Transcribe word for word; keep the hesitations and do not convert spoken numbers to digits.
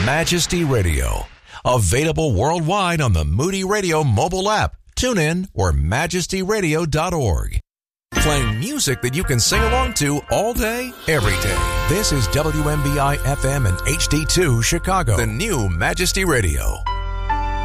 Majesty Radio. Available worldwide on the Moody Radio mobile app. Tune in or majesty radio dot org. Playing music that you can sing along to all day, every day. This is W M B I F M and H D two Chicago, the new Majesty Radio.